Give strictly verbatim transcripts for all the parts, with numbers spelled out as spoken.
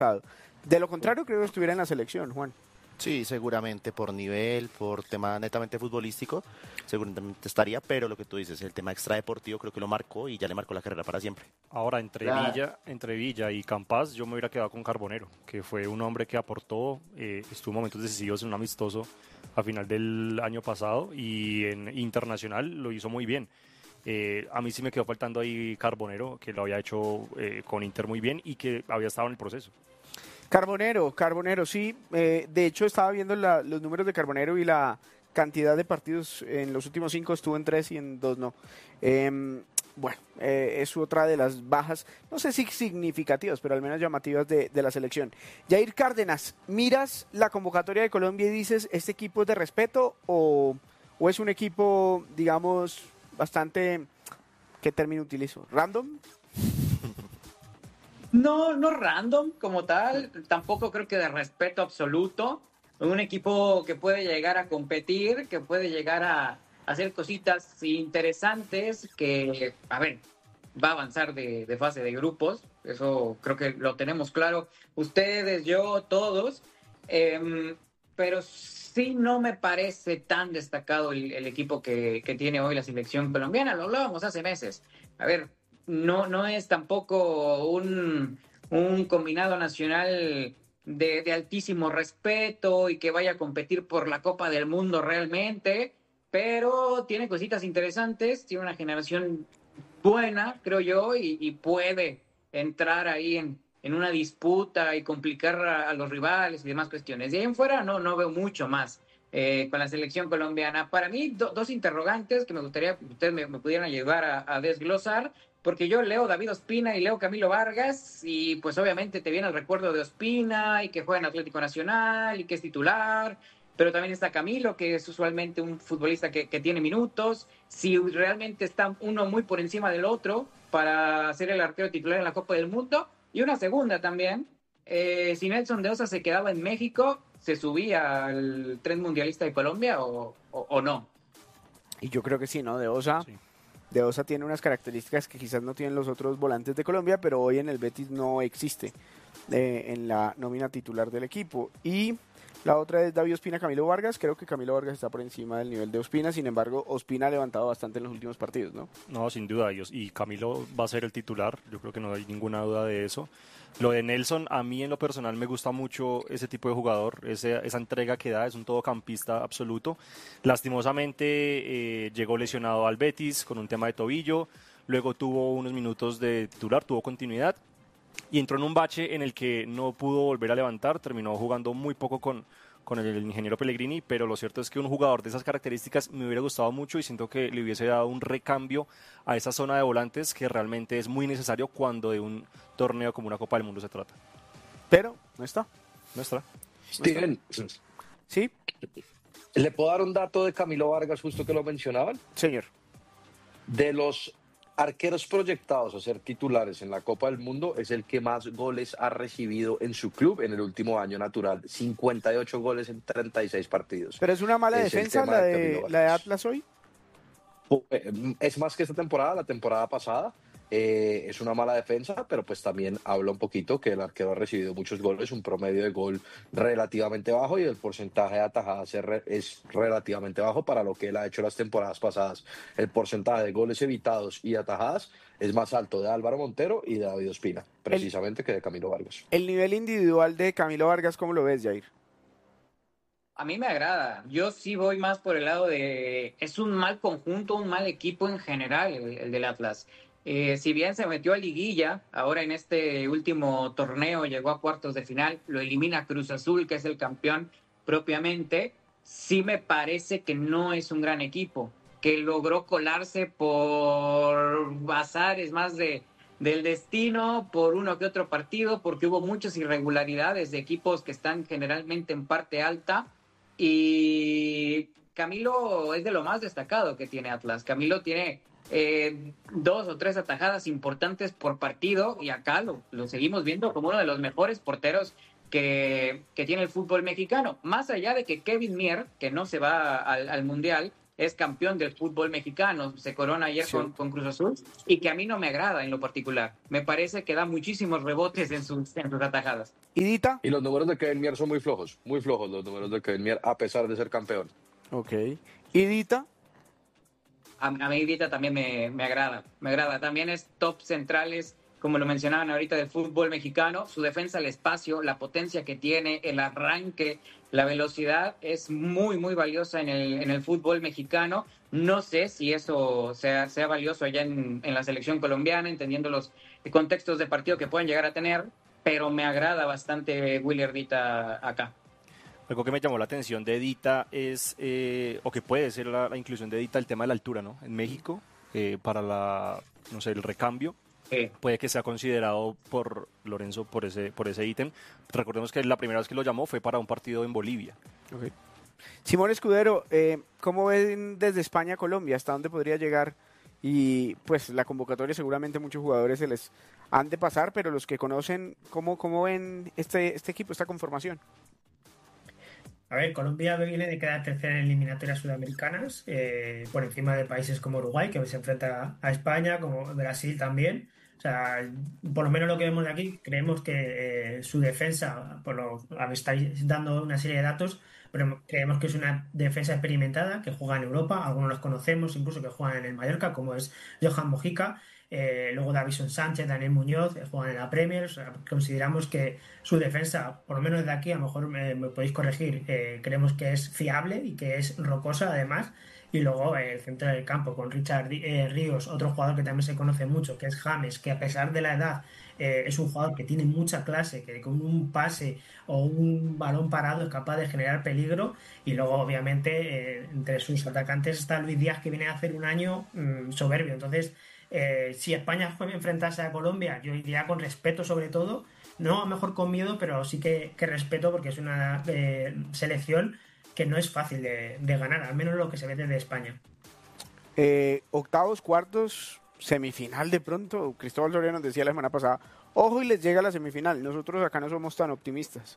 De lo contrario, creo que estuviera en la selección, Juan. Sí, seguramente por nivel, por tema netamente futbolístico, seguramente estaría, pero lo que tú dices, el tema extradeportivo creo que lo marcó y ya le marcó la carrera para siempre. Ahora, entre, Claro. Villa, entre Villa y Campas, yo me hubiera quedado con Carbonero, que fue un hombre que aportó, eh, estuvo en momentos decisivos en un amistoso a final del año pasado y en internacional lo hizo muy bien. Eh, a mí sí me quedó faltando ahí Carbonero, que lo había hecho eh, con Inter muy bien y que había estado en el proceso. Carbonero, Carbonero, sí. Eh, de hecho, estaba viendo la- los números de Carbonero y la cantidad de partidos en los últimos cinco estuvo en tres y en dos no. Em, bueno, eh, es otra de las bajas, no sé si significativas, pero al menos llamativas de, de la selección. Jair Cárdenas, ¿miras la convocatoria de Colombia y dices, este equipo es de respeto o, o es un equipo, digamos, bastante, ¿qué término utilizo? ¿Random? No, no random como tal, tampoco creo que de respeto absoluto. Un equipo que puede llegar a competir, que puede llegar a hacer cositas interesantes, que, a ver, va a avanzar de, de fase de grupos, eso creo que lo tenemos claro, ustedes, yo, todos, Em, pero sí no me parece tan destacado el, el equipo que, que tiene hoy la selección colombiana, lo hablábamos hace meses. A ver, no, no es tampoco un, un combinado nacional de, de altísimo respeto y que vaya a competir por la Copa del Mundo realmente, pero tiene cositas interesantes, tiene una generación buena, creo yo, y, y puede entrar ahí en, en una disputa y complicar a, a los rivales y demás cuestiones. De ahí en fuera no, no veo mucho más eh, con la selección colombiana. Para mí, do, dos interrogantes que me gustaría que ustedes me, me pudieran ayudar a, a desglosar, porque yo leo David Ospina y leo Camilo Vargas y pues obviamente te viene el recuerdo de Ospina y que juega en Atlético Nacional y que es titular, pero también está Camilo, que es usualmente un futbolista que, que tiene minutos. Si realmente está uno muy por encima del otro para ser el arquero titular en la Copa del Mundo. Y una segunda también, eh, si Nelson de Osa se quedaba en México, ¿se subía al tren mundialista de Colombia o, o, o no? Y yo creo que sí, ¿no? De Osa. Sí. De Osa tiene unas características que quizás no tienen los otros volantes de Colombia, pero hoy en el Betis no existe eh, en la nómina titular del equipo. Y la otra es David Ospina, Camilo Vargas. Creo que Camilo Vargas está por encima del nivel de Ospina, sin embargo, Ospina ha levantado bastante en los últimos partidos, ¿no? No, sin duda, ellos. Y Camilo va a ser el titular, yo creo que no hay ninguna duda de eso. Lo de Nelson, a mí en lo personal me gusta mucho ese tipo de jugador, ese, esa entrega que da, es un todocampista absoluto. Lastimosamente eh, llegó lesionado al Betis con un tema de tobillo, luego tuvo unos minutos de titular, tuvo continuidad y entró en un bache en el que no pudo volver a levantar, terminó jugando muy poco con, con el ingeniero Pellegrini, pero lo cierto es que un jugador de esas características me hubiera gustado mucho y siento que le hubiese dado un recambio a esa zona de volantes que realmente es muy necesario cuando de un torneo como una Copa del Mundo se trata. Pero no está. ¿No está? Steven, ¿Sí? ¿le puedo dar un dato de Camilo Vargas justo que lo mencionaban? Señor. De los arqueros proyectados a ser titulares en la Copa del Mundo, es el que más goles ha recibido en su club en el último año natural. cincuenta y ocho goles en treinta y seis partidos. ¿Pero es una mala Es el defensa tema la de de, Camilo la de Vargas. Atlas hoy? Es más que esta temporada, la temporada pasada. Eh, es una mala defensa, pero pues también habla un poquito que el arquero ha recibido muchos goles, un promedio de gol relativamente bajo y el porcentaje de atajadas es, re- es relativamente bajo para lo que él ha hecho las temporadas pasadas. El porcentaje de goles evitados y atajadas es más alto de Álvaro Montero y de David Ospina, precisamente que de Camilo Vargas. El nivel individual de Camilo Vargas, ¿cómo lo ves, Jair? A mí me agrada. Yo sí voy más por el lado de... Es un mal conjunto, un mal equipo en general, el, el del Atlas. Eh, si bien se metió a liguilla, ahora en este último torneo llegó a cuartos de final, lo elimina Cruz Azul, que es el campeón propiamente, sí me parece que no es un gran equipo, que logró colarse por azares más de, del destino, por uno que otro partido, porque hubo muchas irregularidades de equipos que están generalmente en parte alta. Y Camilo es de lo más destacado que tiene Atlas. Camilo tiene eh, dos o tres atajadas importantes por partido y acá lo, lo seguimos viendo como uno de los mejores porteros que, que tiene el fútbol mexicano. Más allá de que Kevin Mier, que no se va al, al Mundial, es campeón del fútbol mexicano, se corona ayer Sí. con, con Cruz Azul, y que a mí no me agrada en lo particular. Me parece que da muchísimos rebotes en sus, en sus atajadas. ¿Y Dita? Y los números de Kevin Mier son muy flojos, muy flojos los números de Kevin Mier, a pesar de ser campeón. Ok. ¿Y Dita? A, a mí Vita también me, me agrada, me agrada. También es top centrales, como lo mencionaban ahorita, del fútbol mexicano. Su defensa al espacio, la potencia que tiene, el arranque, la velocidad es muy, muy valiosa en el, en el fútbol mexicano. No sé si eso sea, sea valioso allá en, en la selección colombiana, entendiendo los contextos de partido que pueden llegar a tener, pero me agrada bastante Willier Vita acá. Algo que me llamó la atención de Dita es, eh, o que puede ser la, la inclusión de Dita, el tema de la altura, ¿no? En México, eh, para la, no sé, el recambio, Sí. puede que sea considerado por Lorenzo por ese por ese ítem. Recordemos que la primera vez que lo llamó fue para un partido en Bolivia. Ok. Simón Escudero, eh, ¿cómo ven desde España a Colombia? ¿Hasta dónde podría llegar? Y pues la convocatoria seguramente muchos jugadores se les han de pasar, pero los que conocen, ¿cómo, cómo ven este, este equipo, esta conformación? A ver, Colombia viene de quedar tercera en eliminatorias sudamericanas, eh, por encima de países como Uruguay, que se enfrenta a España, como Brasil también. O sea, por lo menos lo que vemos de aquí, creemos que eh, su defensa, por lo estáis dando una serie de datos, pero creemos que es una defensa experimentada, que juega en Europa, algunos los conocemos, incluso que juegan en el Mallorca, como es Johan Mojica. Eh, luego Davison Sánchez, Daniel Muñoz, eh, juegan en la Premier. O sea, consideramos que su defensa, por lo menos desde aquí, a lo mejor me, me podéis corregir, eh, creemos que es fiable y que es rocosa además. Y luego eh, el centro del campo con Richard eh, Ríos, otro jugador que también se conoce mucho, que es James, que a pesar de la edad eh, es un jugador que tiene mucha clase, que con un pase o un balón parado es capaz de generar peligro. Y luego obviamente eh, entre sus atacantes está Luis Díaz, que viene a hacer un año mmm, soberbio. Entonces Eh, si España fue a enfrentarse a Colombia, yo iría con respeto sobre todo, no a lo mejor con miedo, pero sí que, que respeto, porque es una eh, selección que no es fácil de, de ganar, al menos lo que se ve desde España. Eh, octavos, cuartos, semifinal de pronto. Cristóbal Soria nos decía la semana pasada, ojo y les llega la semifinal, nosotros acá no somos tan optimistas.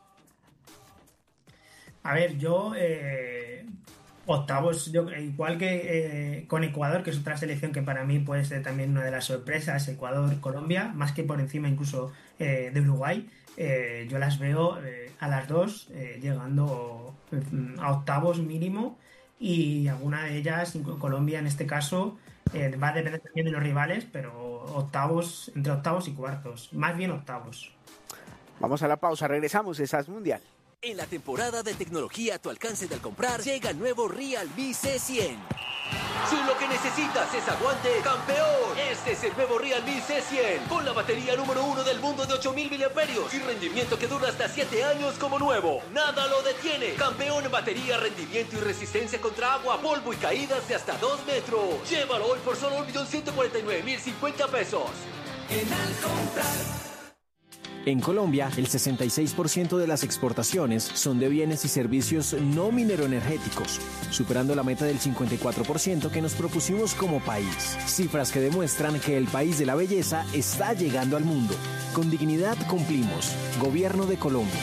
A ver, yo... Eh... Octavos, yo, igual que eh, con Ecuador, que es otra selección que para mí puede ser también una de las sorpresas, Ecuador, Colombia, más que por encima incluso eh, de Uruguay, eh, yo las veo eh, a las dos eh, llegando eh, a octavos mínimo, y alguna de ellas, Colombia en este caso, eh, va a depender también de los rivales, pero octavos, entre octavos y cuartos, más bien octavos. Vamos a la pausa, regresamos, esa es Mundial. En la temporada de tecnología a tu alcance de al comprar, llega el nuevo Realme C cien. Si lo que necesitas es aguante, campeón, este es el nuevo Realme C cien, con la batería número uno del mundo de ocho mil miliamperios y rendimiento que dura hasta siete años como nuevo. Nada lo detiene. Campeón en batería, rendimiento y resistencia contra agua, polvo y caídas de hasta dos metros. Llévalo hoy por solo un millón ciento cuarenta y nueve mil cincuenta pesos. En al comprar. En Colombia, el sesenta y seis por ciento de las exportaciones son de bienes y servicios no mineroenergéticos, superando la meta del cincuenta y cuatro por ciento que nos propusimos como país. Cifras que demuestran que el país de la belleza está llegando al mundo. Con dignidad cumplimos. Gobierno de Colombia.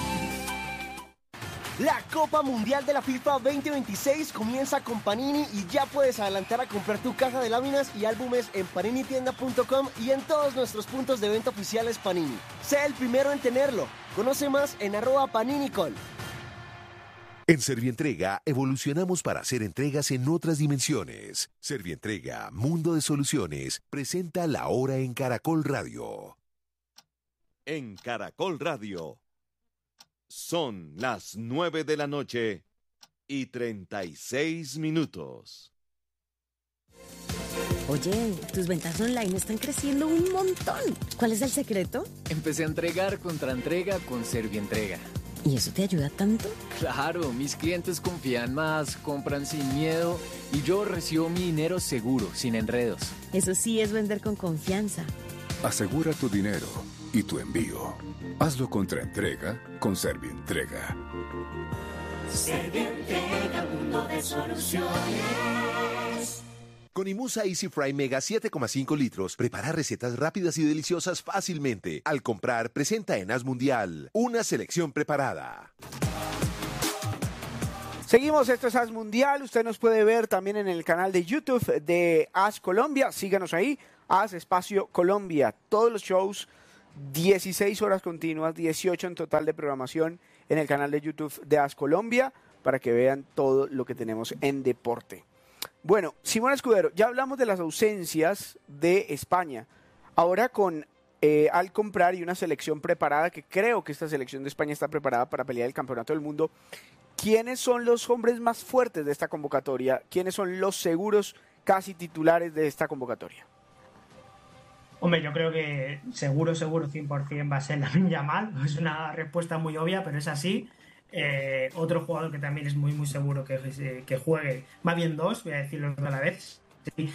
La Copa Mundial de la FIFA veinte veintiséis comienza con Panini y ya puedes adelantar a comprar tu caja de láminas y álbumes en panini tienda punto com y en todos nuestros puntos de venta oficiales Panini. Sé el primero en tenerlo. Conoce más en arroba paninicol. En Servientrega evolucionamos para hacer entregas en otras dimensiones. Servientrega, Mundo de Soluciones, presenta La Hora en Caracol Radio. En Caracol Radio. Son las nueve de la noche y treinta y seis minutos. Oye, tus ventas online están creciendo un montón. ¿Cuál es el secreto? Empecé a entregar contra entrega con Servientrega. ¿Y eso te ayuda tanto? Claro, mis clientes confían más, compran sin miedo y yo recibo mi dinero seguro, sin enredos. Eso sí es vender con confianza. Asegura tu dinero y tu envío. Hazlo contra entrega con Servientrega. Servientrega, mundo de soluciones. Con Imusa Easy Fry Mega siete coma cinco litros, prepara recetas rápidas y deliciosas fácilmente. Al comprar, presenta en As Mundial una selección preparada. Seguimos, esto es As Mundial, usted nos puede ver también en el canal de YouTube de As Colombia, síganos ahí, As Espacio Colombia, todos los shows, dieciséis horas continuas, dieciocho en total de programación en el canal de YouTube de As Colombia, para que vean todo lo que tenemos en deporte. Bueno, Simón Escudero, ya hablamos de las ausencias de España, ahora con eh, al comprar y una selección preparada, que creo que esta selección de España está preparada para pelear el campeonato del mundo. ¿Quiénes son los hombres más fuertes de esta convocatoria? ¿Quiénes son los seguros casi titulares de esta convocatoria? Hombre, yo creo que seguro, seguro, cien por ciento va a ser Lamine Yamal. Es una respuesta muy obvia, pero es así. Eh, otro jugador que también es muy, muy seguro que, que juegue, más bien dos, voy a decirlo a la vez. Sí.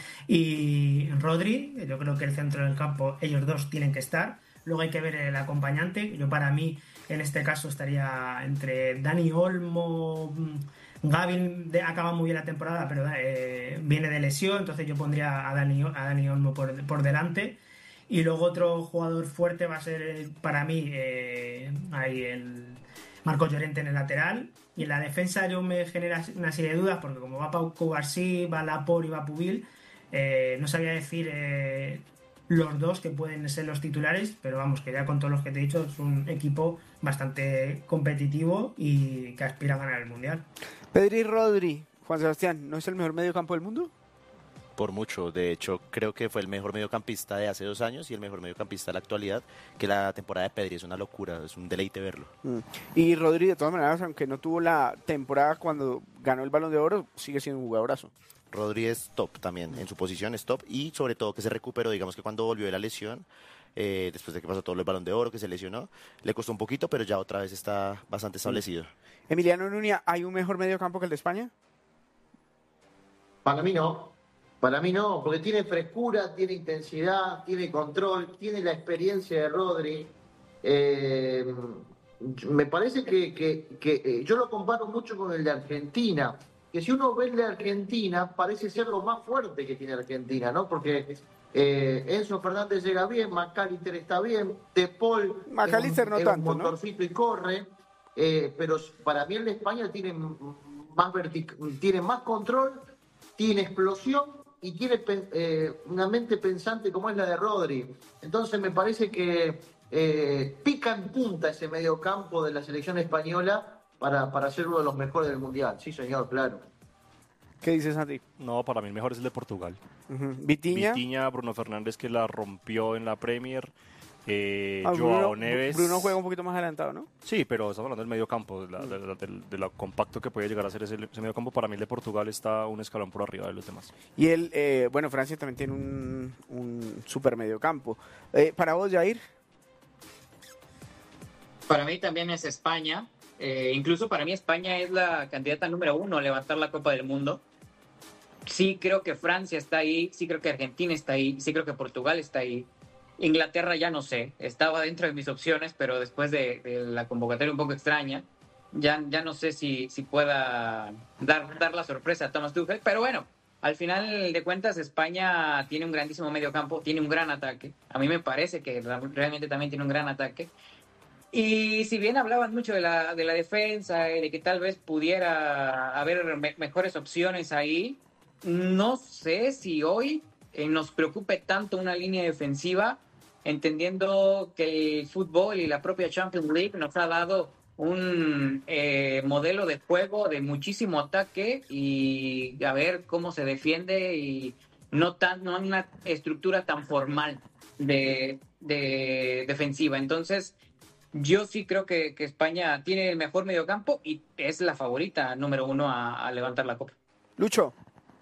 Y Rodri, yo creo que el centro del campo, ellos dos tienen que estar. Luego hay que ver el acompañante. Yo, para mí, en este caso estaría entre Dani Olmo, Gavin de, acaba muy bien la temporada, pero eh, viene de lesión, entonces yo pondría a Dani, a Dani Olmo por, por delante. Y luego otro jugador fuerte va a ser para mí eh, ahí el Marco Llorente en el lateral. Y en la defensa yo me genera una serie de dudas, porque como va Pau Cubarsí, va Laporte y va Pubil, eh, no sabía decir eh, los dos que pueden ser los titulares, pero vamos, que ya con todos los que te he dicho es un equipo bastante competitivo y que aspira a ganar el Mundial. Pedri Rodri, Juan Sebastián, ¿no es el mejor mediocampo del mundo? Por mucho, de hecho creo que fue el mejor mediocampista de hace dos años y el mejor mediocampista de la actualidad, que la temporada de Pedri es una locura, es un deleite verlo. Mm. Y Rodri, de todas maneras, aunque no tuvo la temporada cuando ganó el Balón de Oro, sigue siendo un jugadorazo. Rodri es top también, en su posición es top, y sobre todo que se recuperó, digamos que cuando volvió de la lesión, eh, después de que pasó todo el Balón de Oro, que se lesionó, le costó un poquito, pero ya otra vez está bastante establecido. Mm. Emiliano Nuña, ¿hay un mejor mediocampo que el de España? Para mí no. Para mí no, porque tiene frescura, tiene intensidad, tiene control, tiene la experiencia de Rodri. Eh, me parece que, que, que eh, yo lo comparo mucho con el de Argentina, que si uno ve el de Argentina, parece ser lo más fuerte que tiene Argentina, ¿no? Porque eh, Enzo Fernández llega bien, McAllister está bien, De Paul McAllister no es tanto, un motorcito, ¿no? Y corre, eh, pero para mí el de España tiene más, vertic- tiene más control, tiene explosión, y tiene eh, una mente pensante como es la de Rodri. Entonces me parece que eh, pica en punta ese mediocampo de la selección española para, para ser uno de los mejores del Mundial. Sí, señor, claro. ¿Qué dices, Santi? No, para mí el mejor es el de Portugal. Uh-huh. ¿Vitinha? Vitinha, Bruno Fernández, que la rompió en la Premier. Eh, ah, Joao Bruno, Neves. Bruno juega un poquito más adelantado, ¿no? Sí, pero estamos hablando del medio campo, de, la, de, la, de, de lo compacto que puede llegar a ser ese, ese medio campo. Para mí el de Portugal está un escalón por arriba de los demás. Y él, eh, bueno, Francia también tiene un, un super medio campo. Eh, ¿Para vos, Jair? Para mí también es España. Eh, incluso para mí España es la candidata número uno a levantar la Copa del Mundo. Sí creo que Francia está ahí, sí creo que Argentina está ahí, sí creo que Portugal está ahí. Inglaterra ya no sé, estaba dentro de mis opciones, pero después de, de la convocatoria un poco extraña, ya, ya no sé si, si pueda dar, dar la sorpresa a Thomas Tuchel, pero bueno, al final de cuentas España tiene un grandísimo mediocampo, tiene un gran ataque, a mí me parece que realmente también tiene un gran ataque, y si bien hablaban mucho de la, de la defensa, de que tal vez pudiera haber me, mejores opciones ahí, no sé si hoy eh, nos preocupe tanto una línea defensiva, entendiendo que el fútbol y la propia Champions League nos ha dado un eh, modelo de juego de muchísimo ataque y a ver cómo se defiende y no tan no una estructura tan formal de, de defensiva. Entonces, yo sí creo que, que España tiene el mejor mediocampo y es la favorita número uno a, a levantar la copa. Lucho.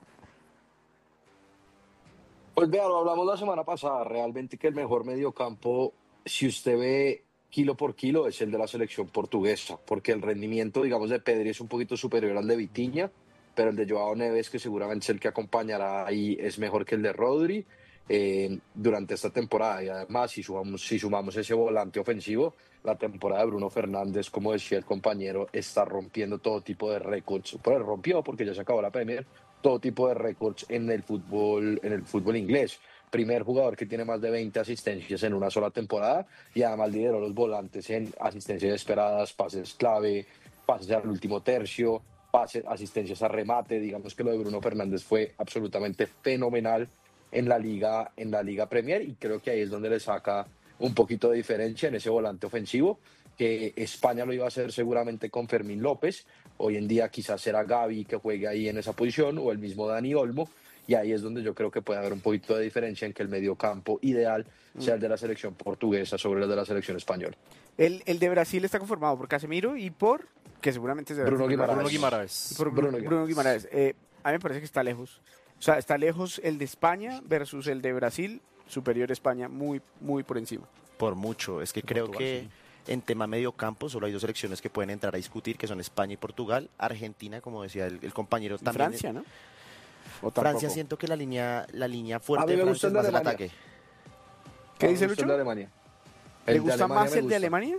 Pues vea, lo hablamos la semana pasada, realmente que el mejor mediocampo, si usted ve kilo por kilo, es el de la selección portuguesa, porque el rendimiento, digamos, de Pedri es un poquito superior al de Vitinha, pero el de Joao Neves, que seguramente es el que acompañará ahí, es mejor que el de Rodri eh, durante esta temporada. Y además, si sumamos, si sumamos ese volante ofensivo, la temporada de Bruno Fernández, como decía el compañero, está rompiendo todo tipo de récords. Pues rompió porque ya se acabó la Premier, todo tipo de récords en el fútbol, en el fútbol inglés. Primer jugador que tiene más de veinte asistencias en una sola temporada y además lideró los volantes en asistencias esperadas, pases clave, pases al último tercio. pases, asistencias a remate. Digamos que lo de Bruno Fernández fue absolutamente fenomenal en la Liga, en la Liga Premier, y creo que ahí es donde le saca un poquito de diferencia en ese volante ofensivo, que España lo iba a hacer seguramente con Fermín López. Hoy en día quizás será Gavi que juegue ahí en esa posición, o el mismo Dani Olmo, y ahí es donde yo creo que puede haber un poquito de diferencia en que el mediocampo ideal sea el de la selección portuguesa sobre el de la selección española. El, el de Brasil está conformado por Casemiro y por, que seguramente es de Bruno Guimaraes. Bruno Guimaraes. Por Bruno Bruno, Guimaraes. Guimaraes. Eh, a mí me parece que está lejos. O sea, está lejos el de España versus el de Brasil, superior España, muy, muy por encima. Por mucho, es que creo Portugal, que sí. en tema medio campo solo hay dos selecciones que pueden entrar a discutir, que son España y Portugal. Argentina, como decía el, el compañero, Y también. Francia, ¿no? ¿O Francia, tampoco? siento que la línea, la línea A fuerte mí de me Francia gusta es el de más el Alemania. ataque. ¿Qué Me dice gusta el Lucho? de Alemania. ¿Le El de gusta Alemania más me el de gusta. Alemania?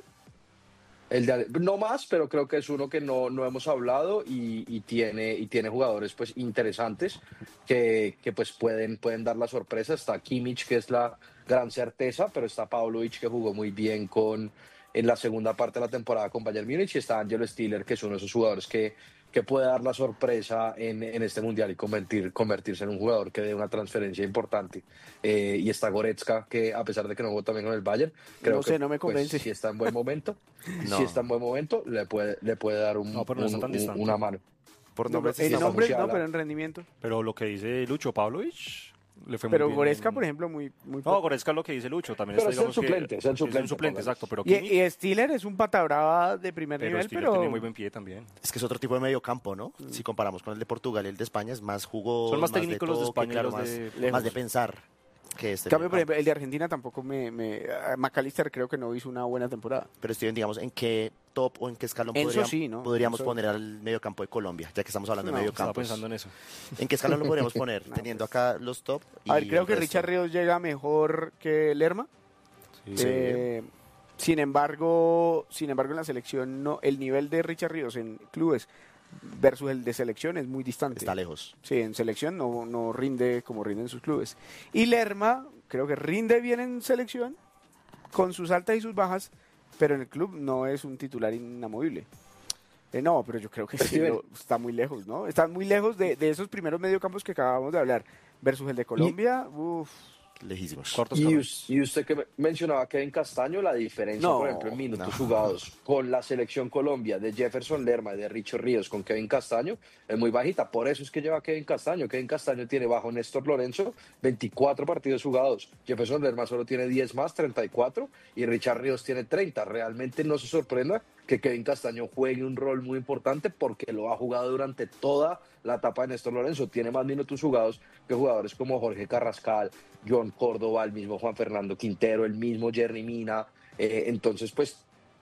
El de Ale- no más, pero creo que es uno que no, no hemos hablado y, y tiene y tiene jugadores pues interesantes que, que pues pueden, pueden dar la sorpresa. Está Kimmich, que es la gran certeza, pero está Pavlovic, que jugó muy bien con en la segunda parte de la temporada con Bayern Múnich, y está Angelo Stiller, que es uno de esos jugadores que, que puede dar la sorpresa en, en este mundial y convertir, convertirse en un jugador que dé una transferencia importante. Eh, y está Goretzka, que a pesar de que no jugó también con el Bayern, creo No sé, que no me pues, convence. si está en buen momento, No. si está en buen momento, le puede, le puede dar un, No, pero no está un- tan un- distante. una mano. Por No, nombres en está nombres no, Musiala. pero en rendimiento. Pero lo que dice Lucho Pavlovich le fue Pero muy bien. Goretzka, por ejemplo, muy, muy No, poco. Goretzka es lo que dice Lucho. También Pero está, es el digamos que- suplente, es el suplente, un suplente, por lo menos. exacto. Pero Y, Kimmich, y Stiller es un pata brava de primer pero nivel, Stiller pero... tiene muy buen pie también. Es que es otro tipo de medio campo, ¿no? Si comparamos con el de Portugal y el de España, es más jugoso. Son más técnicos los de toque, España y claro, los más, de- más lejos. de pensar que este. En cambio, por medio ejemplo, el de Argentina tampoco me... me a McAllister creo que no hizo una buena temporada. campo. Pero Steven, digamos, ¿en qué top o en qué escalón Enzo podríamos, sí, ¿no? podríamos Enzo- poner al medio campo de Colombia? Ya que estamos hablando No, de medio Estaba campo. pensando en eso. ¿En qué escalón lo podríamos poner? Teniendo acá los top. A ver, y creo el que resto. Richard Ríos llega mejor que Lerma. Sí. Eh, sin embargo, sin embargo en la selección no, el nivel de Richard Ríos en clubes versus el de selección es muy distante. Está lejos. Sí, en selección no, no rinde como rinde en sus clubes. Y Lerma creo que rinde bien en selección con sus altas y sus bajas, pero en el club no es un titular inamovible. Eh, no, pero yo creo que sí, lo- está muy lejos, ¿no? Está muy lejos de, de esos primeros mediocampos que acabamos de hablar versus el de Colombia. Uf. Lejísimos. Cuartos Y, escalón. us- y usted que me- mencionaba a Kevin Castaño, la diferencia, No, por ejemplo, en minutos no. jugados con la selección Colombia de Jefferson Lerma y de Richo Ríos con Kevin Castaño es muy bajita. Por eso es que lleva a Kevin Castaño. Kevin Castaño tiene bajo Néstor Lorenzo veinticuatro partidos jugados. Jefferson Lerma solo tiene diez más, treinta y cuatro, y Richard Ríos tiene treinta. Realmente no se sorprenda que Kevin Castaño juegue un rol muy importante porque lo ha jugado durante toda la etapa de Néstor Lorenzo. Tiene más minutos jugados que jugadores como Jorge Carrascal, John Córdoba, el mismo Juan Fernando Quintero, el mismo Jerry Mina. Eh, entonces, pues,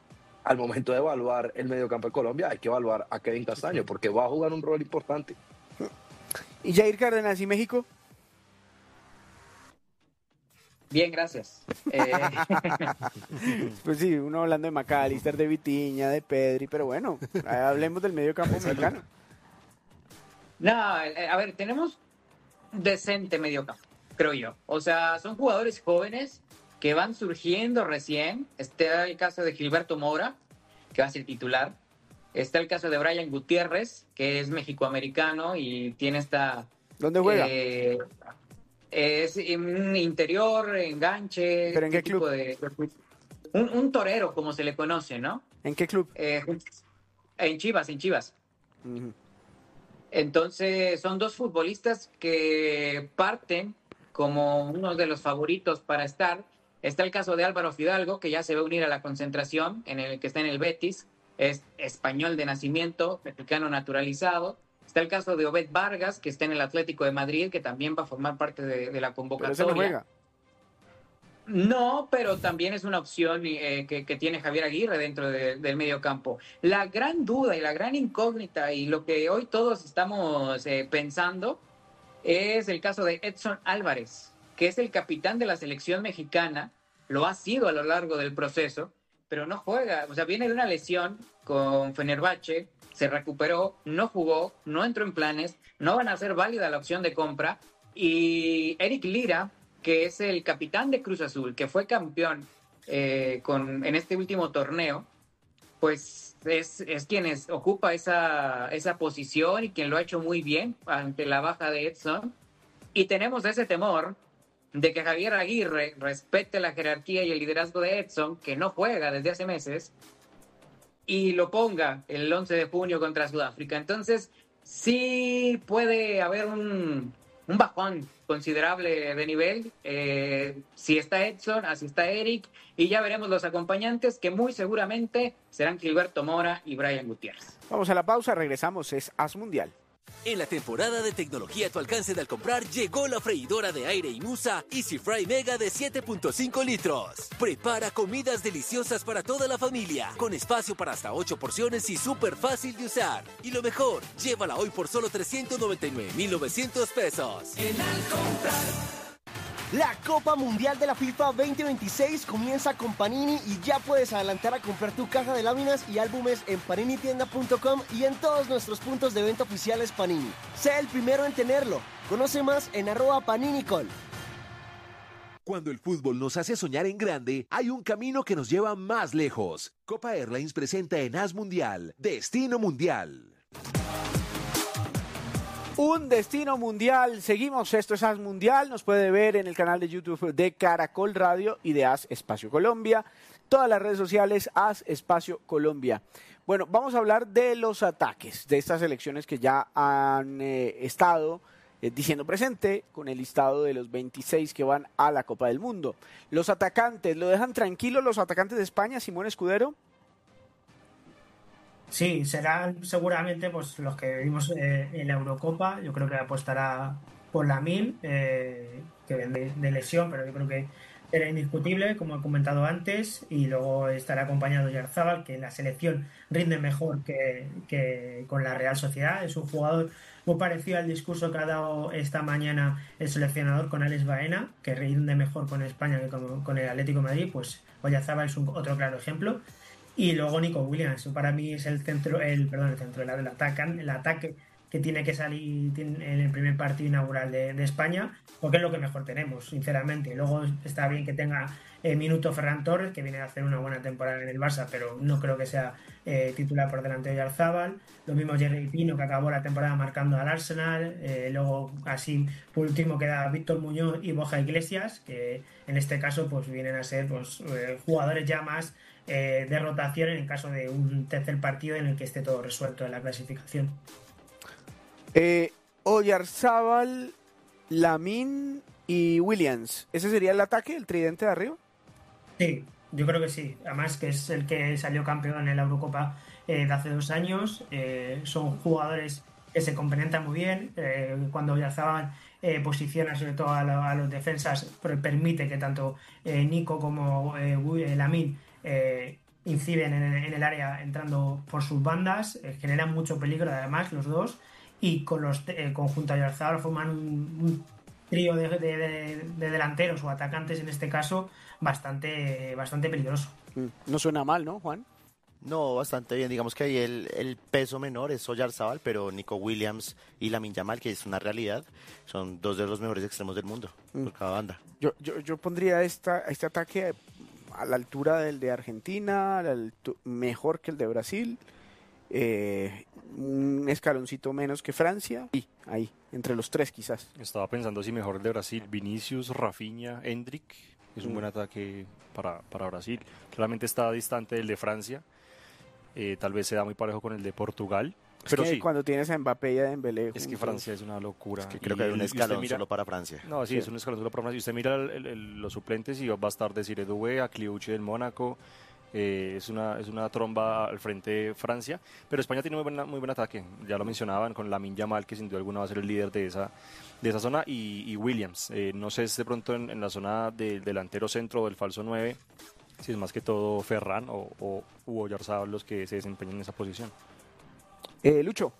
al momento de evaluar el mediocampo de Colombia, hay que evaluar a Kevin Castaño porque va a jugar un rol importante. ¿Y Jair Cárdenas y México? Bien, gracias. Eh, Pues sí, uno hablando de McAllister, de Vitiña, de Pedri, pero bueno, hablemos del medio campo mexicano. no, eh, a ver, tenemos decente mediocampo, creo yo. O sea, son jugadores jóvenes que van surgiendo recién. Está el caso de Gilberto Moura, que va a ser titular. Está el caso de Brian Gutiérrez, que es mexicoamericano y tiene esta... ¿Dónde juega? eh, es un interior, enganche. ¿Pero en qué este tipo club? de- un, un torero, como se le conoce, ¿no? ¿En qué club? Eh, en Chivas, en Chivas. Ujú. Entonces, son dos futbolistas que parten como uno de los favoritos para estar. Está el caso de Álvaro Fidalgo, que ya se va a unir a la concentración, en el que está en el Betis. Es español de nacimiento, mexicano naturalizado. Está el caso de Obed Vargas, que está en el Atlético de Madrid, que también va a formar parte de, de la Pero ese convocatoria. no juega. No, pero también es una opción eh, que, que tiene Javier Aguirre dentro de- del medio campo. La gran duda y la gran incógnita y lo que hoy todos estamos eh, pensando es el caso de Edson Álvarez, que es el capitán de la selección mexicana, lo ha sido a lo largo del proceso, pero no juega. O sea, viene de una lesión con Fenerbahce, se recuperó, no jugó, no entró en planes, no van a hacer válida la opción de compra. Y Eric Lira, que es el capitán de Cruz Azul, que fue campeón eh, con, en este último torneo, pues es, es quien es, ocupa esa, esa posición y quien lo ha hecho muy bien ante la baja de Edson. Y tenemos ese temor de que Javier Aguirre respete la jerarquía y el liderazgo de Edson, que no juega desde hace meses, y lo ponga el once de junio contra Sudáfrica. Entonces, sí puede haber un, un bajón considerable de nivel. Eh, si está Edson, así está Eric, y ya veremos los acompañantes, que muy seguramente serán Gilberto Mora y Brian Gutiérrez. Vamos a la pausa, regresamos, es As Mundial. En la temporada de tecnología a tu alcance de al comprar, llegó la freidora de aire Imusa Easy Fry Mega de siete punto cinco litros. Prepara comidas deliciosas para toda la familia, con espacio para hasta ocho porciones y súper fácil de usar. Y lo mejor, llévala hoy por solo trescientos noventa y nueve mil novecientos pesos. En Al Comprar. La Copa Mundial de la FIFA veinte veintiséis comienza con Panini y ya puedes adelantar a comprar tu caja de láminas y álbumes en panini tienda punto com y en todos nuestros puntos de venta oficiales Panini. Sé el primero en tenerlo. Conoce más en arroba paninicol. Cuando el fútbol nos hace soñar en grande, hay un camino que nos lleva más lejos. Copa Airlines presenta en As Mundial, Destino Mundial. Un destino mundial, seguimos, esto es As Mundial, nos puede ver en el canal de YouTube de Caracol Radio y de As Espacio Colombia, todas las redes sociales As Espacio Colombia. Bueno, vamos a hablar de los ataques, de estas elecciones que ya han eh, estado eh, diciendo presente con el listado de los veintiséis que van a la Copa del Mundo. Los atacantes, ¿lo dejan tranquilo los atacantes de España, Simón Escudero? Sí, serán seguramente pues los que vimos eh, en la Eurocopa. Yo creo que apostará por Lamine, eh, que de, de lesión, pero yo creo que era indiscutible, como he comentado antes, y luego estará acompañado de Oyarzábal, que en la selección rinde mejor que, que con la Real Sociedad. Es un jugador muy parecido al discurso que ha dado esta mañana el seleccionador con Alex Baena, que rinde mejor con España que con, con el Atlético de Madrid. Pues Oyarzábal es un, otro claro ejemplo. Y luego Nico Williams, para mí es el centro, el perdón, el centro, el, el, atacan, el ataque que tiene que salir en el primer partido inaugural de, de España, porque es lo que mejor tenemos, sinceramente. Luego está bien que tenga eh, minuto Ferran Torres, que viene a hacer una buena temporada en el Barça, pero no creo que sea eh, titular por delante de Oyarzábal. Lo mismo Jerry Pino, que acabó la temporada marcando al Arsenal. Eh, luego, así, por último, queda Víctor Muñoz y Borja Iglesias, que en este caso pues vienen a ser pues, eh, jugadores ya más eh, de rotación en el caso de un tercer partido en el que esté todo resuelto en la clasificación. Eh, Oyarzábal, Lamine y Williams. ¿Ese sería el ataque, el tridente de arriba? Sí, yo creo que sí. Además que es el que salió campeón en la Eurocopa eh, de hace dos años. Eh, son jugadores que se complementan muy bien. Eh, cuando Oyarzábal eh, posiciona sobre todo a, la, a los defensas, permite que tanto eh, Nico como eh, Lamine eh, inciden en el, en el área entrando por sus bandas. Eh, generan mucho peligro además los dos. Y con los eh, conjunto Oyarzábal forman un, un trío de, de, de, de delanteros o atacantes en este caso bastante, bastante peligroso. No suena mal, ¿no, Juan? No, bastante bien. Digamos que ahí el, el peso menor es Oyarzábal, pero Nico Williams y Lamine Yamal, que es una realidad, son dos de los mejores extremos del mundo mm. por cada banda. Yo, yo, yo pondría esta, este ataque a la altura del de Argentina, mejor que el de Brasil. Eh, un escaloncito menos que Francia y ahí, entre los tres quizás. Estaba pensando si mejor el de Brasil, Vinicius, Rafinha, Endrick, es un mm. buen ataque para, para Brasil. Claramente está distante del de Francia, eh, tal vez se da muy parejo con el de Portugal. Es pero que sí, cuando tienes a Mbappé y a Dembélé es que Francia es una locura. Es que creo y que hay un escalón mira, solo para Francia. No, sí, sí, es un escalón solo para Francia. Y usted mira el, el, el, los suplentes y va a estar Desiré Doué, Akliouche del Mónaco. Eh, es una es una tromba al frente de Francia, pero España tiene muy, buena, muy buen ataque, ya lo mencionaban con Lamine Yamal, que sin duda alguna va a ser el líder de esa de esa zona, y, y Williams, eh, no sé si de pronto en, en la zona del delantero centro o del falso nueve, si es más que todo Ferran o, o Oyarzábal los que se desempeñan en esa posición. eh, Lucho.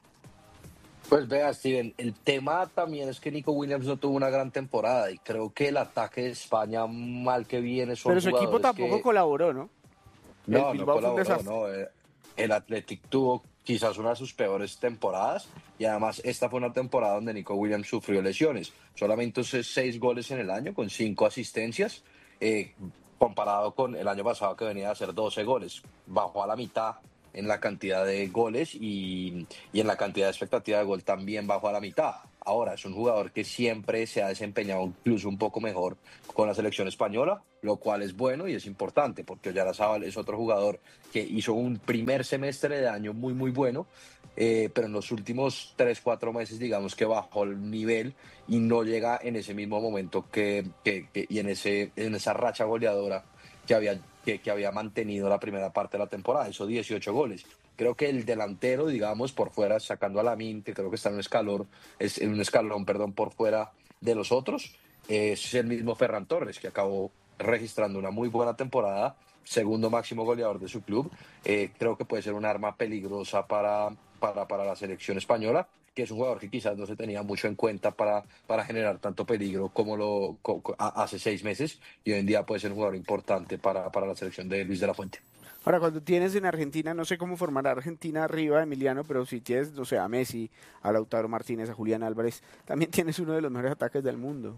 Pues vea, Steven, el tema también es que Nico Williams no tuvo una gran temporada y creo que el ataque de España, mal que viene, son pero su equipo tampoco que... colaboró, ¿no? No, no colaboró, no. El Athletic tuvo quizás una de sus peores temporadas y además esta fue una temporada donde Nico Williams sufrió lesiones. Solamente seis goles en el año con cinco asistencias. Eh, comparado con el año pasado que venía a hacer doce goles. Bajó a la mitad en la cantidad de goles y, y en la cantidad de expectativa de gol también bajó a la mitad. Ahora, es un jugador que siempre se ha desempeñado incluso un poco mejor con la selección española, lo cual es bueno y es importante, porque Oyarzábal es otro jugador que hizo un primer semestre de año muy, muy bueno, eh, pero en los últimos tres, cuatro meses, digamos que bajó el nivel y no llega en ese mismo momento que, que, que y en, ese, en esa racha goleadora que había, que, que había mantenido la primera parte de la temporada, hizo dieciocho goles. Creo que el delantero, digamos, por fuera, sacando a Lamine, que creo que está en un escalón, es en un escalón, perdón, por fuera de los otros, eh, es el mismo Ferran Torres, que acabó registrando una muy buena temporada, segundo máximo goleador de su club. Eh, creo que puede ser un arma peligrosa para, para, para la selección española, que es un jugador que quizás no se tenía mucho en cuenta para, para generar tanto peligro como lo co, co, hace seis meses, y hoy en día puede ser un jugador importante para, para la selección de Luis de la Fuente. Ahora, cuando tienes en Argentina, no sé cómo formará Argentina arriba, Emiliano, pero si tienes, o sea, a Messi, a Lautaro Martínez, a Julián Álvarez, también tienes uno de los mejores ataques del mundo.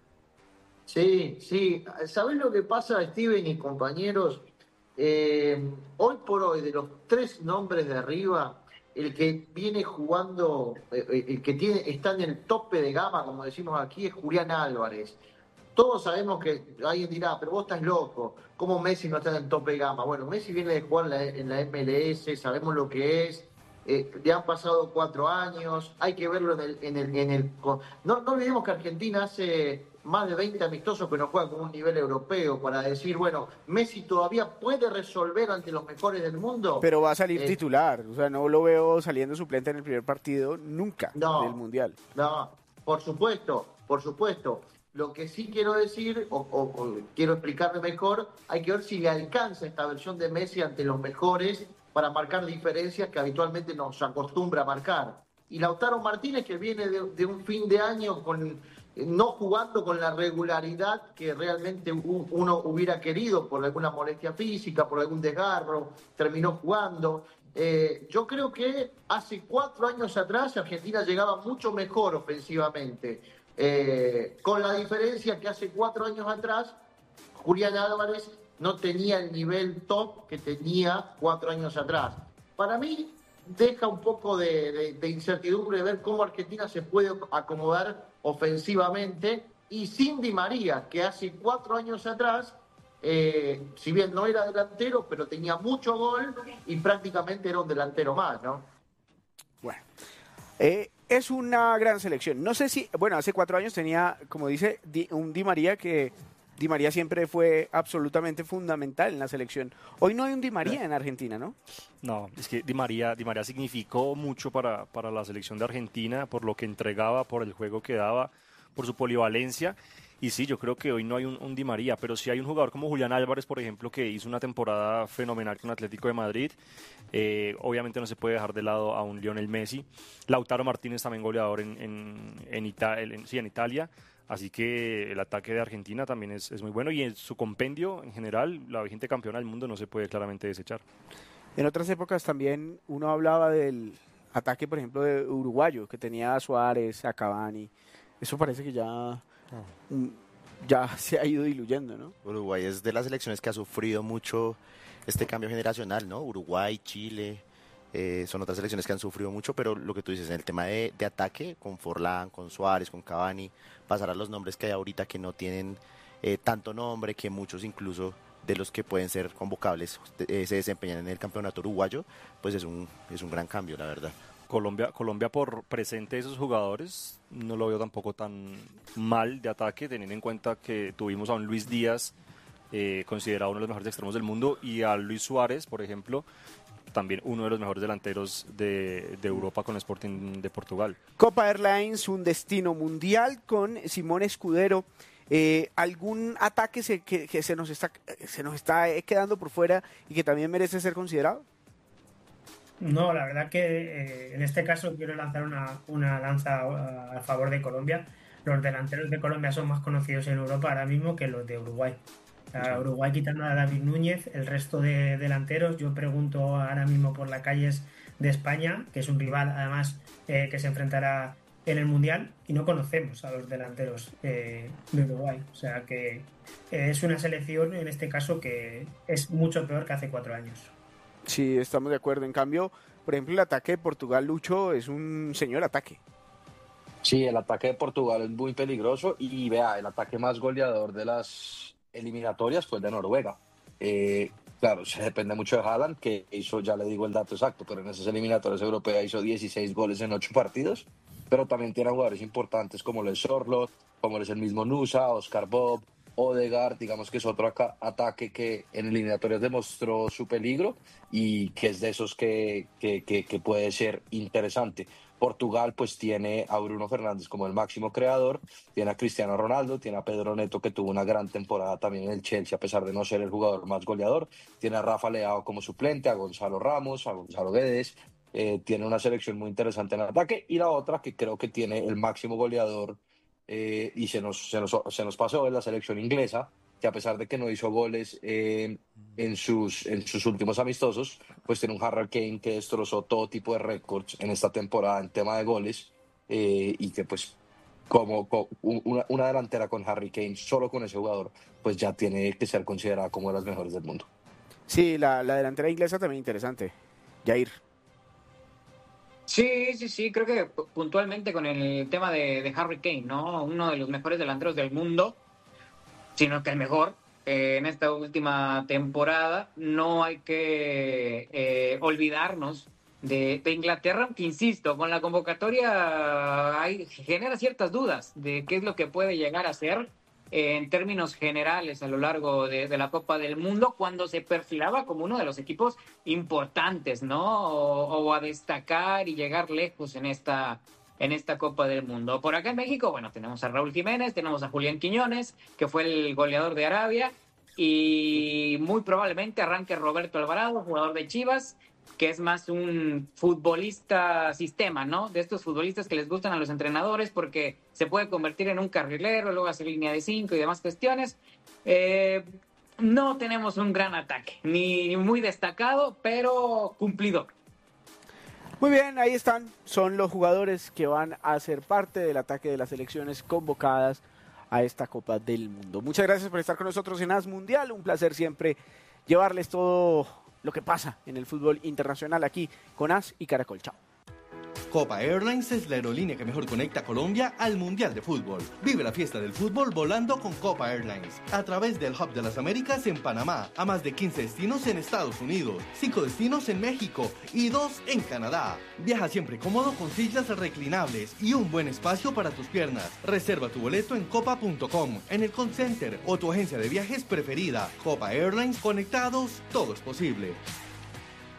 Sí, sí. ¿Sabés lo que pasa, Steven y compañeros? Eh, hoy por hoy, de los tres nombres de arriba, el que viene jugando, eh, el que tiene, está en el tope de gama, como decimos aquí, es Julián Álvarez. Todos sabemos que alguien dirá, pero vos estás loco, ¿cómo Messi no está en el tope de gama? Bueno, Messi viene de jugar en la, en la M L S, sabemos lo que es, eh, le han pasado cuatro años, hay que verlo en el... En el, en el no, no olvidemos que Argentina hace más de veinte amistosos que no juega con un nivel europeo, para decir, bueno, Messi todavía puede resolver ante los mejores del mundo. Pero va a salir eh, titular, o sea, no lo veo saliendo suplente en el primer partido nunca no, del Mundial. No, por supuesto, por supuesto. Lo que sí quiero decir, o, o, o quiero explicarme mejor, hay que ver si le alcanza esta versión de Messi ante los mejores para marcar diferencias que habitualmente nos acostumbra a marcar. Y Lautaro Martínez, que viene de, de un fin de año con no jugando con la regularidad que realmente uno hubiera querido por alguna molestia física, por algún desgarro, terminó jugando. Eh, yo creo que hace cuatro años atrás Argentina llegaba mucho mejor ofensivamente. Eh, con la diferencia que hace cuatro años atrás Julián Álvarez no tenía el nivel top que tenía cuatro años atrás. Para mí deja un poco de, de, de incertidumbre de ver cómo Argentina se puede acomodar ofensivamente, y sin Di María, que hace cuatro años atrás, eh, si bien no era delantero, pero tenía mucho gol y prácticamente era un delantero más, ¿no? Bueno, eh, es una gran selección. No sé si, bueno, hace cuatro años tenía, como dice, un Di María que Di María siempre fue absolutamente fundamental en la selección. Hoy no hay un Di María en Argentina, ¿no? No, es que Di María, Di María significó mucho para, para la selección de Argentina, por lo que entregaba, por el juego que daba, por su polivalencia. Y sí, yo creo que hoy no hay un, un Di María, pero sí hay un jugador como Julián Álvarez, por ejemplo, que hizo una temporada fenomenal con Atlético de Madrid. Eh, obviamente no se puede dejar de lado a un Lionel Messi. Lautaro Martínez también goleador en, en, en, Ita- en, sí, en Italia. Así que el ataque de Argentina también es, es muy bueno, y en su compendio en general, la vigente campeona del mundo no se puede claramente desechar. En otras épocas también uno hablaba del ataque, por ejemplo, de uruguayo, que tenía a Suárez, a Cavani. Eso parece que ya... ya se ha ido diluyendo, ¿no? Uruguay es de las selecciones que ha sufrido mucho este cambio generacional, ¿no? Uruguay, Chile, eh, son otras selecciones que han sufrido mucho, pero lo que tú dices, en el tema de, de ataque, con Forlán, con Suárez, con Cavani, pasar a los nombres que hay ahorita que no tienen eh, tanto nombre, que muchos incluso de los que pueden ser convocables eh, se desempeñan en el campeonato uruguayo, pues es un, es un gran cambio, la verdad. Colombia, Colombia por presente de esos jugadores no lo veo tampoco tan mal de ataque, teniendo en cuenta que tuvimos a un Luis Díaz eh, considerado uno de los mejores extremos del mundo, y a Luis Suárez, por ejemplo, también uno de los mejores delanteros de, de Europa con Sporting de Portugal. Copa Airlines, un destino mundial con Simón Escudero. Eh, ¿Algún ataque se, que, que se nos está se nos está quedando por fuera y que también merece ser considerado? No, la verdad que eh, en este caso quiero lanzar una, una lanza a, a favor de Colombia. Los delanteros de Colombia son más conocidos en Europa ahora mismo que los de Uruguay. A Uruguay, quitando a David Núñez, el resto de delanteros, yo pregunto ahora mismo por las calles de España, que es un rival además eh, que se enfrentará en el Mundial y no conocemos a los delanteros eh, de Uruguay. O sea que eh, es una selección en este caso que es mucho peor que hace cuatro años. Sí, estamos de acuerdo. En cambio, por ejemplo, el ataque de Portugal, Lucho, es un señor ataque. Sí, el ataque de Portugal es muy peligroso y vea, el ataque más goleador de las eliminatorias fue el de Noruega. Eh, claro, se depende mucho de Haaland, que hizo, ya le digo el dato exacto, pero en esas eliminatorias europeas hizo dieciséis goles en ocho partidos, pero también tiene jugadores importantes como lo es Sorloth, como lo es el mismo Nusa, Oscar Bob, Odegaard, digamos que es otro acá, ataque que en eliminatorias demostró su peligro y que es de esos que, que, que, que puede ser interesante. Portugal pues tiene a Bruno Fernández como el máximo creador, tiene a Cristiano Ronaldo, tiene a Pedro Neto que tuvo una gran temporada también en el Chelsea a pesar de no ser el jugador más goleador, tiene a Rafa Leao como suplente, a Gonzalo Ramos, a Gonzalo Guedes, eh, tiene una selección muy interesante en el ataque y la otra que creo que tiene el máximo goleador eh, y se nos, se, nos, se nos pasó es la selección inglesa, que a pesar de que no hizo goles eh, en, sus, en sus últimos amistosos, pues tiene un Harry Kane que destrozó todo tipo de récords en esta temporada en tema de goles eh, y que pues como, como una, una delantera con Harry Kane, solo con ese jugador, pues ya tiene que ser considerada como de las mejores del mundo. Sí, la, la delantera inglesa también interesante. Jair. Sí, sí, sí, creo que puntualmente con el tema de, de Harry Kane, ¿no? Uno de los mejores delanteros del mundo, sino que el mejor eh, en esta última temporada. No hay que eh, olvidarnos de, de Inglaterra, que insisto, con la convocatoria hay, genera ciertas dudas de qué es lo que puede llegar a ser eh, en términos generales a lo largo de, de la Copa del Mundo, cuando se perfilaba como uno de los equipos importantes, ¿no? O, o a destacar y llegar lejos en esta en esta Copa del Mundo. Por acá en México, bueno, tenemos a Raúl Jiménez, tenemos a Julián Quiñones, que fue el goleador de Arabia, y muy probablemente arranque Roberto Alvarado, jugador de Chivas, que es más un futbolista sistema, ¿no? De estos futbolistas que les gustan a los entrenadores porque se puede convertir en un carrilero, luego hacer línea de cinco y demás cuestiones. Eh, no tenemos un gran ataque, ni muy destacado, pero cumplidor. Muy bien, ahí están, son los jugadores que van a ser parte del ataque de las selecciones convocadas a esta Copa del Mundo. Muchas gracias por estar con nosotros en As Mundial, un placer siempre llevarles todo lo que pasa en el fútbol internacional aquí con As y Caracol. Chao. Copa Airlines es la aerolínea que mejor conecta a Colombia al Mundial de Fútbol. Vive la fiesta del fútbol volando con Copa Airlines. A través del Hub de las Américas en Panamá, a más de quince destinos en Estados Unidos, cinco destinos en México y dos en Canadá. Viaja siempre cómodo con sillas reclinables y un buen espacio para tus piernas. Reserva tu boleto en copa punto com, en el call center o tu agencia de viajes preferida. Copa Airlines, conectados, todo es posible.